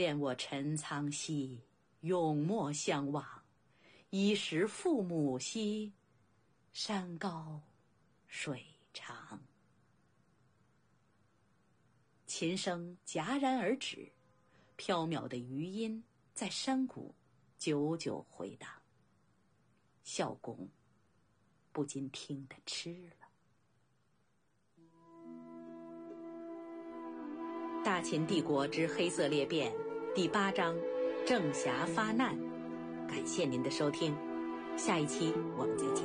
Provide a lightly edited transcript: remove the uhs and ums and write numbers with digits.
恋我陈仓兮，永莫相忘。衣食父母兮，山高水长。琴声戛然而止，缥缈的余音在山谷久久回荡。孝公不禁听得痴了。大秦帝国之黑色裂变第8章郑侠发难。感谢您的收听，下一期我们再见。